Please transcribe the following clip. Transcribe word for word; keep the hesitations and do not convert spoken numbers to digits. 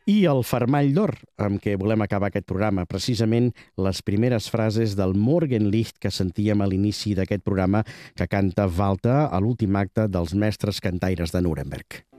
I el fermall d'or, amb què volem acabar aquest programa, precisament les primeres frases del Morgenlicht que sentíem a l'inici d'aquest programa que canta Walter a l'últim acte dels Mestres Cantaires de Nuremberg.